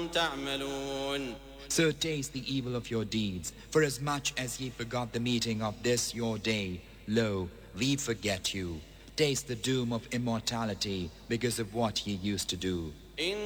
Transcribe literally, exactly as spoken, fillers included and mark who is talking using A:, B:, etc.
A: تعملون.
B: So taste the evil of your deeds, for as much as ye forgot the meeting of this your day, lo, we forget you. Taste the doom of immortality because of what ye used to do.